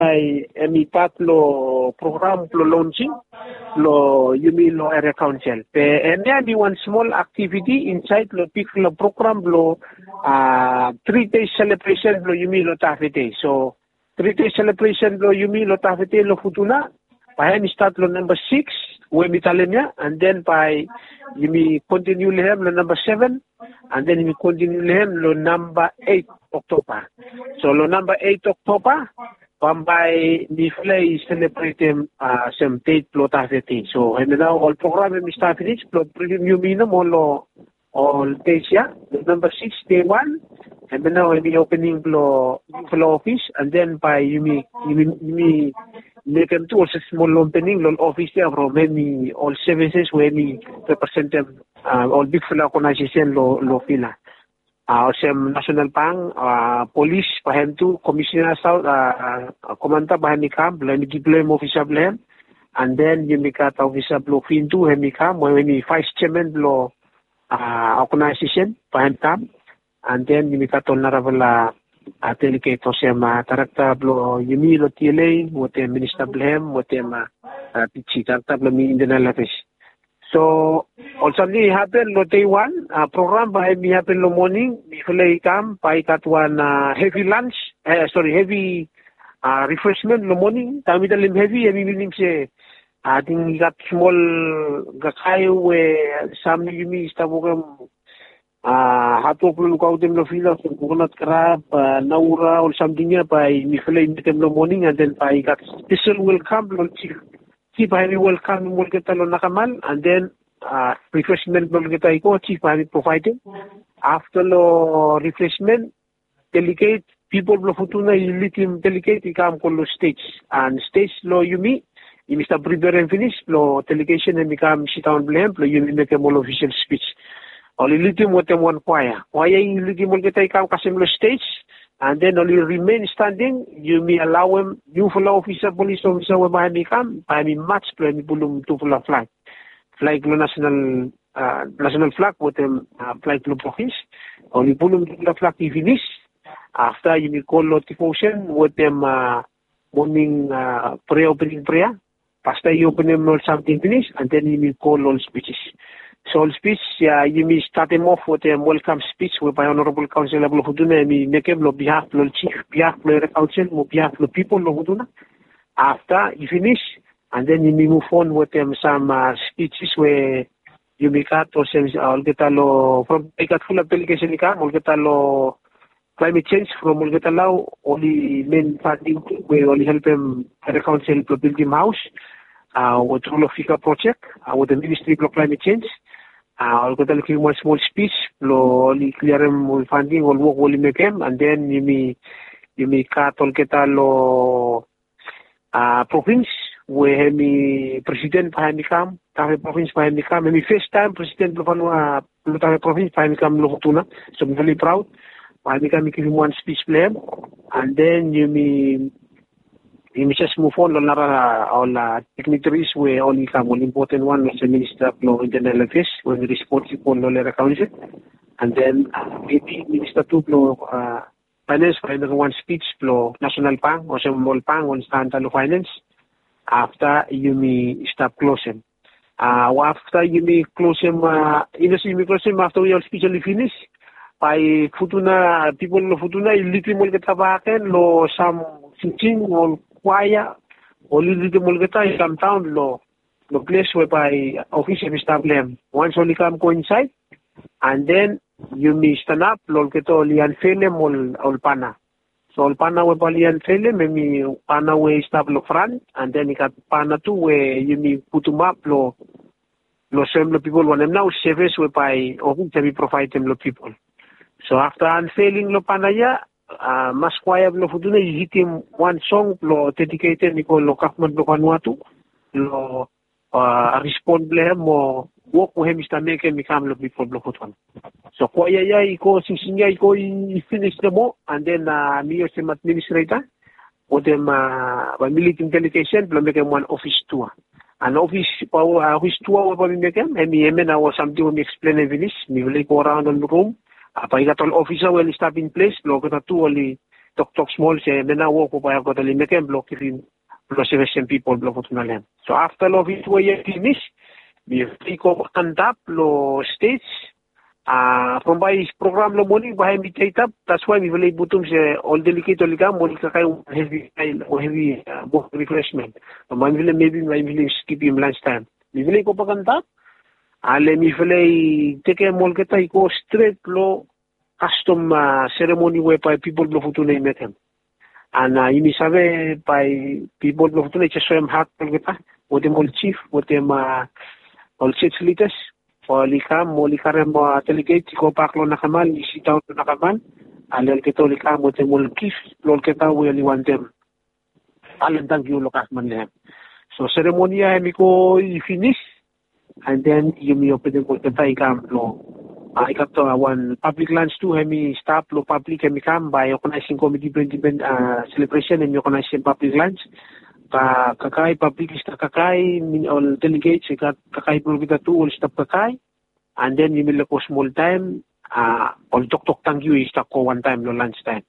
ay emipat lo program lo launching lo yumi lo area council. And there be one small activity inside lo big lo program lo 3 days celebration lo yumi lo tafete. So 3 days celebration lo yumi lo tafete lo futuna. Pahen start lo number 6 we mitalemya, and then by yumi continue lehem lo number 7, and then yumi continue lehem lo number 8 October. So lo number 8 October Pambay ni Flay celebrate some date lo tafeti. So and now all program mi start finish lo preview mino mo lo all days ya. Number 6 day 1 and now we opening lo office, and then by you make them to also small opening lo office there from many all services where me represent them all big flow organization lo fila. Sem National Bank, Police, pahem tu, Commissioner South, Komanta pahem ikam, belum diplom officer belum, and then you make out officer belum pintu hem ikam, when you Vice Chairman belum organization pahem tam, and then you make out honorable delegate sem director belum yumi lo TLA, wote Minister belum, wote pichi director belum Indian Office. So also ni happen lo day 1 program by me happen lo morning before ikam by katwan heavy lunch heavy refreshment lo morning kami dalam heavy meaning se ating got small gakay we samni yumi istabogam hato pulun ko dem lo fila coconut crab naura or something by me feel in lo morning, and then by got special welcome lo Chief Hari welcome mo kita lo nakamal, and then refreshment mo kita iko Chief Hari provided. After lo refreshment, delegate people lo futuna ilitim delegate ikam ko lo stage, and stage lo yumi Mr. prepare and finish lo delegation and ikam sit-down blem lo yumi make mo official speech. Oli ilitim mo tem one choir ilitim mo kita ikam kasim lo stage. And then only remain standing, you may allow him, you follow officer, police officer, where by me come, by me match, by me bulum to full of flag. Flag national flag with them, flag to office. Only bulum to full of flag if finish. After you may call notification with them, morning pre-opening prayer. After you open them all something finish, and then you may call all speeches. So all speech, you may start them off with a welcome speech by Honorable Council of Huduna, me make him on behalf of the chief, behalf of the council, on behalf of the people of Huduna. After you finish, and then you may move on with them some speeches where you may cut or some Olgetalo from a full of delegation, Olgetalo climate change from Olgetalo, only main funding where only help them at the council to build him house. With rule of FICA project, with the Ministry of Climate Change. I'll go to one small speech, only clear them funding, or work only make them, and then you may cut all get a province where me president behind the cam, province behind the cam, and first time president of province behind the cam, Lotuna, so I'm very proud. Behind the cam, give him one speech plan, and then you may just move on all dignitaries where only come one important one was the Minister of Law Internal Affairs when responsible for the council, and then maybe Minister to Finance for one speech for National Bank or some more bank on standard finance. After you may stop closing. After you may close him, after we all speech only finish. By Futuna people of Futuna, little more get lo some teaching or choir or little mulgeta some town law the place whereby official staff them. Once only come go inside, and then you may stand up lolketo lian felem ol pana. So ol pana whereby lian felem maybe pana way stop lo front, and then you got pana too where you may put them up lo some people want them now service whereby officially provide them lo people. So after unfailing lo panaya, mas kwaya lo futuna you hit him one song lo dedicated ni ko lo Kaufman lo Vanuatu lo respond blehem mo work ko hem istameke mi kam lo people lo futun. So kwaya ya iko singsinga iko finish the mo, and then me as administrator or them by military delegation lo make one office tour. An office tour what we make him, and me or something we explain and finish. Me will go around on the room. Pag all officer will stop in place, logo na tu only tok small se menawo ko pa ko tali mekem block kifin lo se people block futunalem. So after lo it way finish, we ko kantap lo states from by program lo morning by mi tap. That's why we will butum se all delicate ligam mo kay heavy refreshment. Man will maybe will skip him lunch time. We will ko pakantap. Ale mi will take a mol kita ko straight lo custom ceremony where by people blow futuna metem. And ini sabe by people blow futuna chesem hak kita. Wote mol chief, wote all church leaders. Likam mo likarem delegate ko paklo nakamal isitaw nakamal alel kito likam mo temol kif lol kita we want them alan thank you lokas man lem so ceremony mi ko finish and then you me open ko kita ikam lo ikato one public lunch too hemi stop lo public hemi kam by organizing committee celebration and organizing public lunch kakai public staff kakai min all delegates kakai pun kita tu all staff kakai and then you will ko small time all tok tangyu staff ko one time lo lunch time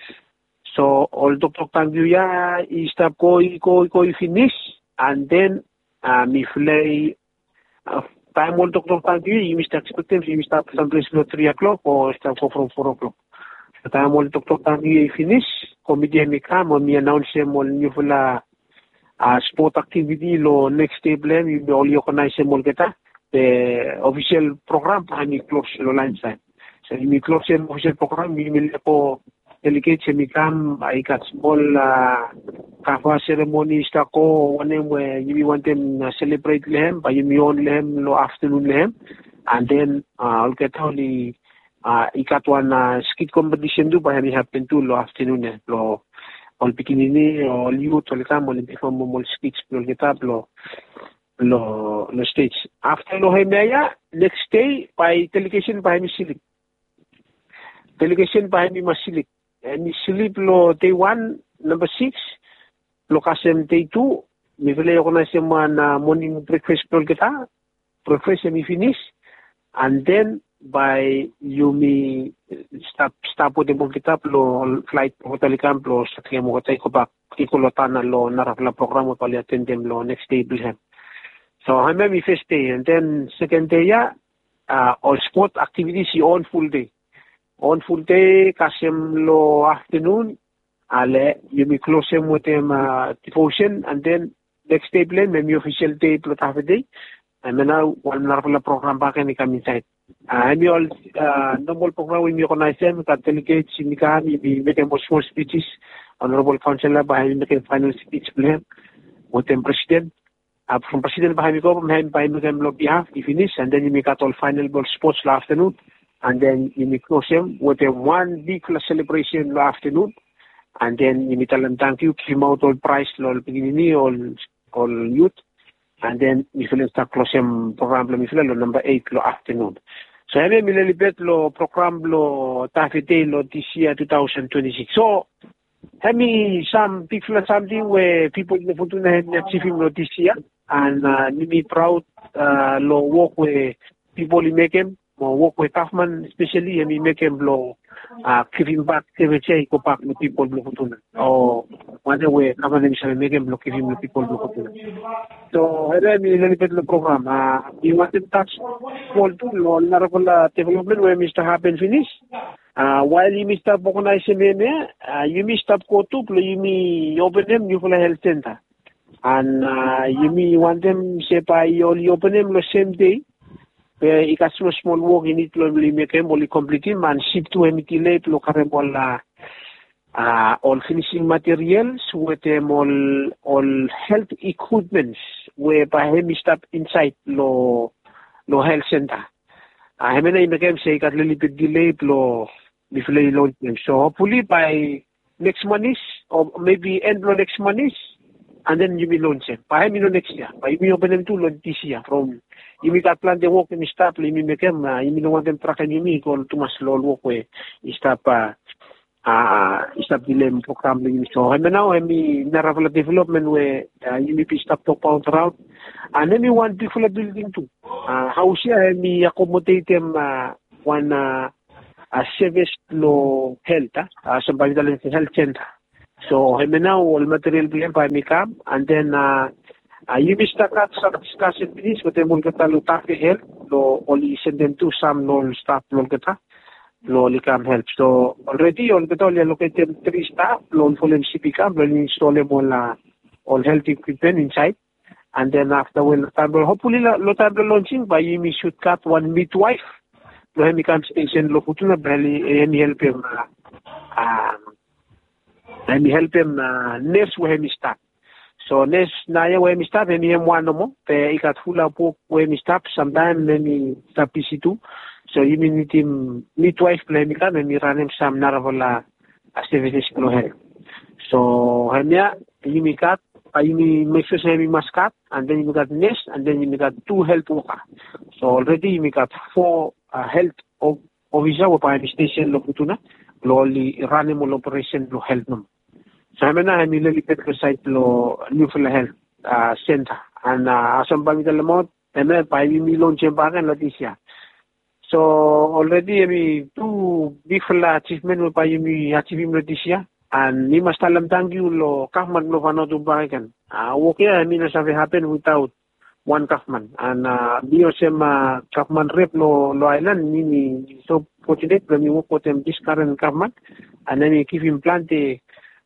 so all tok tangyu ya staff ko finish and then mi flay time all tok tangyu you must expect you start someplace lo 3 o'clock or start ko from 4 o'clock so time all tok tangyu finish committee mi kam mi announce mo new fula sport activity lo next day plan we only organize mol kita the official program and close lo lunch time so we close the official program we will ko delegate mi kam I got small kafa ceremony sta ko one where you want them celebrate lehem by you on lehem lo afternoon lehem and then all get only ikat one skit competition do by me happen to lo afternoon lo all pikinini all youth all kam all perform all skits lo kita lo stage after lo hemaya next day by delegation by mi silip delegation by mi masilip and mi silip lo day 1 number 6 lo kasem day 2 mi vele ko na semana morning breakfast lo kita breakfast mi finish and then by Yumi stop with the kita lo flight hotel camp lo sa kaya mo tay ko ba ikulotana lo narafla programo pali attendem lo next day bilhem so I mi first day and then second day ya all sport activities on full day kasem lo afternoon ale Yumi close mo tem devotion and then next day plan mi official day lo half a day and now one narafla program ba kami site I'm all normal program we organize them that delegates in we make a small speeches honorable councillor by making final speech plan with them president from president by me go by them behalf if finish and then you make all final ball sports afternoon and then you make close them with a one big celebration afternoon and then you meet them thank you give out all prize all beginning all youth and then we will start close program lo number 8 lo afternoon. So I mean mililibet lo program lo tafite lo this year 2026. So I mean something where people in the Fortuna achieving lo this year and me proud lo work with people in Mekem, work with Kaufman especially and me Mekem lo giving back TVC ko back lo people lo Fortuna. Oh one way Kaufman misal Mekem lo giving lo people lo Fortuna. So, I mean, a little bit of the program. You want to touch small tool on Narapala development where Mr. Happen finish. While you missed up organize you missed up go to you open them, you for a health center. And you want them say by you open them the same day. Where you got small work in it, you make them only complete him and ship to him late, look at them all finishing materials with them all health equipments whereby him stop inside lo health center. I mean I became say got a little bit delayed lo before launch them. So hopefully by next month or maybe end of next month and then you will launch them. By next year. By you open them to launch this year from you may got plan the work and stop you may make them you know want them track and you may go to much low work where you stop stop dilem program ni so I'm now narrative development where you may stop to pound around and then we want different building too how share me accommodate them one a service lo health sa Bangladesh health center. So hemena all material blem pa mikam and then Yumistakat sa discussion please with them kata lo tafi help lo only send them to some non staff lo kata lo likam help. So already on kata allocated 3 staff lo full MCP lo install all health equipment inside. And then after when hopefully lo table launching by Yumi should cut 1 midwife. Lo hemi kam station lo futuna bali hemi help him nurse wo hemi start. So nurse na ya wo hemi start hemi one mo pe ikat hula po wo hemi start sometime hemi start PC2. So Yumi need him midwife lo hemi kam hemi ranem sam naravola services lo help. So hemia Yumi cut Yumi make sure hemi must cut and then you got nurse and then you got 2 health worker. So already you got 4 health officer wo pa station lo futuna lo li run mo operation lo health num. So hemena hemi lelipet ko site lo Newfield Health center and asam pamital mo hemena pa Yumi launch bagan Leticia. So already hemi 2 big achievement wo pa Yumi achievement Leticia. And ni mas talam tanggi lo kahman lo fano tu bagikan. Okay, I mean, something happen without one kahman. And biosem kahman rep lo island ni so fortunate when we work with them this current kahman, and then we give him plenty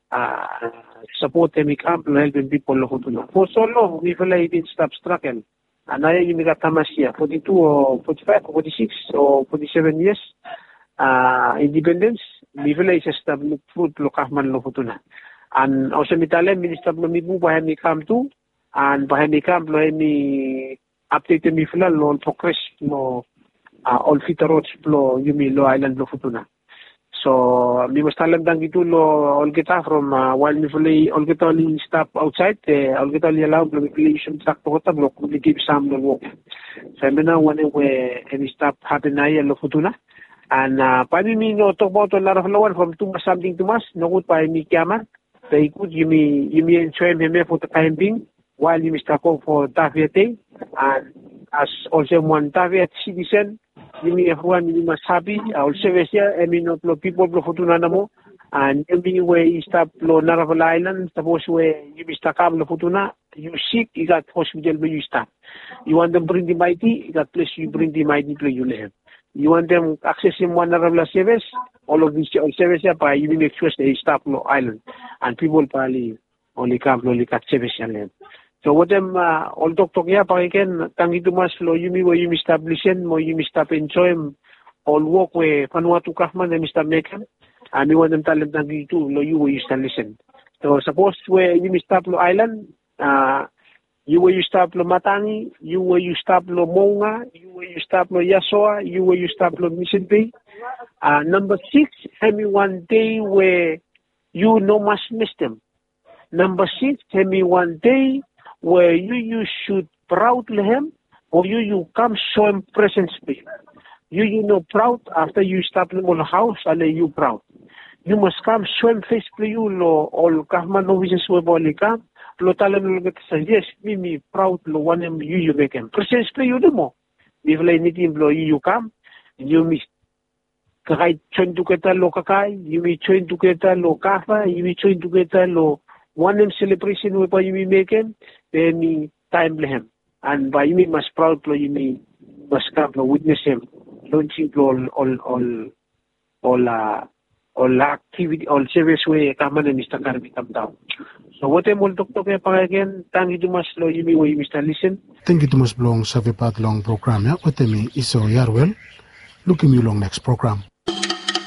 support them camp lo helping people lo hutuna. For so long we feel like it's stop struggle. And I you got tamasia 42 or 45 or 46 or 47 years independence. Bivela is established food lo kahman lo futuna. And also mitale minister lo mibu bahay mi kam tu and bahay mi kam lo mi update mi fila lo progress lo all fitarots lo Yumi lo island lo futuna. So mi mustalam dang itu lo all kita from while mi fila all kita li stop outside all kita li allow lo mi fila isum tak pokota lo kumiti sam lo walk. So mina one we any stop happen na lo futuna. And pwede mi no talk about a lot of lower from too much something too much. No good pa mi kiaman. They could Yumi enjoy me for the time being while you Mr. Ko for Taviate and as also one Taviate citizen. Yumi everyone you must happy. Also here I mean no people lo futuna namo and Yumi we stop lo Naraval Island. Suppose we you Mr. Kam lo futuna. You sick, you got hospital where you stop. You want them bring the mighty, you got place you bring the mighty place you live. You want them accessing one Naravala service, all of these services by you make sure they stop no island and people probably only come only cut service and so what them all talk here again tangi tumas lo Yumi where you establishing mo you stop enjoy all work where Vanuatu Kahman them stop making and we want them talent tangi tu lo you where you stand listen. So suppose where you stop lo island you where you stop lo Matangi, you where you stop lo Monga, you where you stop lo Yasoa, you where you stop lo Mission Bay. Number 6, have me one day where you no must miss them. Number 6, have me one day where you should proud him or you come show him presence be. You know proud after you stop them on the house and you proud. You must come show him face play you lo all kahman no vision so bolika. Lo talam lo sa yes me proud lo one you make him presence play you mo if like anything lo you come you miss kahit join together lo kakai you may join together lo kafa you may join together lo one celebration we pa you make him then time him and by you must proud lo you must come lo witness him launching all activity, all service way kaman ni Mr. Karbi Tamtao. So what I'm all talk kaya pa again, thank you mas lo Yumi way Mr. Listen. Thank you mas blong sa vipat long program ya. What me iso yarwell. Looking you long next program.